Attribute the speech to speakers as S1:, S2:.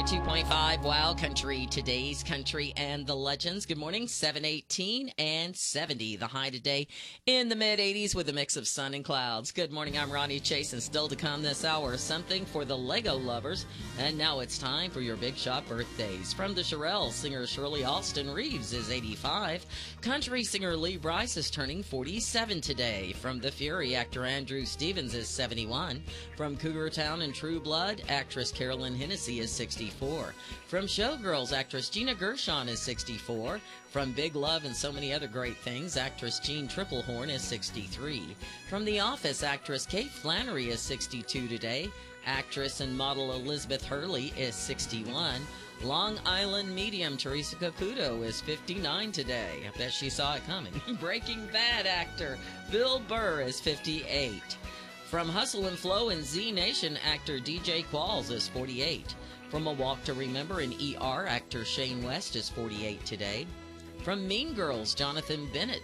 S1: 102.5 Wow Country, today's country and the legends. Good morning, 718 and 70. The high today in the mid 80s with a mix of sun and clouds. Good morning, I'm Ronnie Chase, and still to come this hour, something for the Lego lovers. And now it's time for your Big Shot birthdays. From the Shirelles, singer Shirley Alston Reeves is 85. Country singer Lee Brice is turning 47 today. From The Fury, actor Andrew Stevens is 71. From Cougar Town and True Blood, actress Carolyn Hennessy is 64. From Showgirls, actress Gina Gershon is 64. From Big Love and So Many Other Great Things, actress Jean Triplehorn is 63. From The Office, actress Kate Flannery is 62 today. Actress and model Elizabeth Hurley is 61. Long Island medium Teresa Caputo is 59 today. I bet she saw it coming. Breaking Bad actor Bill Burr is 58. From Hustle and Flow and Z Nation, actor DJ Qualls is 48. From A Walk to Remember and ER, actor Shane West is 48 today. From Mean Girls, Jonathan Bennett